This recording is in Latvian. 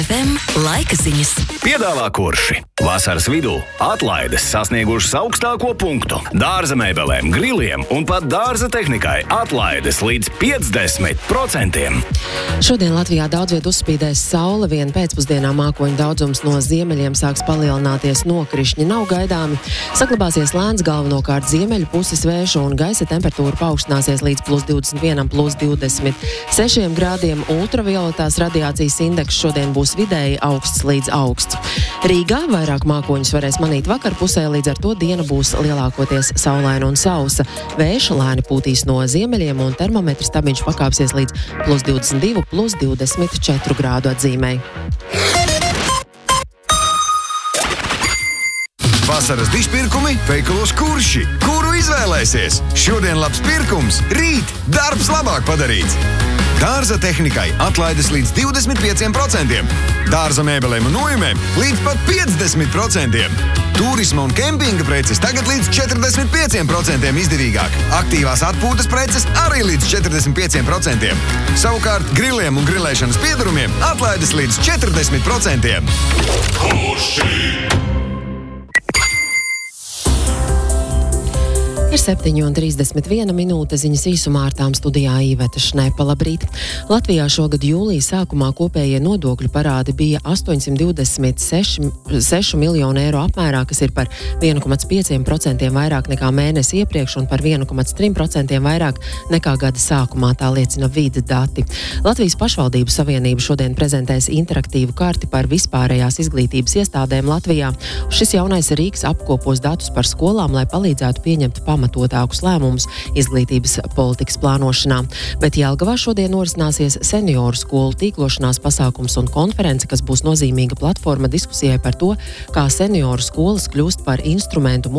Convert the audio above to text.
FM laika ziņas. Piedāvā Kurši. Vasaras vidū atlaides sasniegušas augstāko punktu. Dārza mēbelēm, griliem un pat dārza tehnikai atlaides līdz 50%. Šodien Latvijā daudz viet uzspīdēs saule, vien pēcpusdienā mākoņu daudzums no ziemeļiem sāks palielināties, nokrišņi nav gaidāmi. Saglabāsies lēns galvenokārt ziemeļu puses vējš un gaisa temperatūra paaugstināsies līdz +21, +26 grādiem. Ultravioletās radiācijas indeks šodien būs vidēji augsts līdz augsts. Rīgā vairāk mākoņus varēs manīt vakarpusē, līdz ar to diena būs lielākoties saulaina un sausa. Vējš lēni pūtīs no ziemeļiem un termometra stabiņš pakāpsies līdz +22, +24 grādu atzīmei. Vasaras dišpirkumi veikalos Kurši. Kuru izvēlēsies? Šodien labs pirkums, rīt darbs labāk padarīts. Dārza tehnikai atlaides līdz 25%, dārza mēbelēm un nojumēm līdz pat 50%. Turisma un kempinga preces tagad līdz 45% izdevīgāk. Aktīvās atpūtas preces arī līdz 45%. Savukārt griliem un grilēšanas piedarumiem atlaides līdz 40%. Ir 7:31 minūte, ziņas īsumā ar tām studijā Īveta Šnepa. Labrīt! Latvijā šogad jūlija sākumā kopējie nodokļu parādi bija 826 miljonu eiro apmērā, kas ir par 1,5% vairāk nekā mēnesi iepriekš un par 1,3% vairāk nekā gada sākumā, tā liecina Vīda dati. Latvijas pašvaldību savienība šodien prezentēs interaktīvu karti par vispārējās izglītības iestādēm Latvijā. Šis jaunais rīks apkopos datus par skolām, lai palīdzētu pieņemt pamatotākus lēmumus izglītības politikas plānošanā. Bet Jelgavā šodien norisināsies senioru skolu tīklošanās pasākums un konference, kas būs nozīmīga platforma diskusijai par to, kā senioru skolas kļūst par instrumentu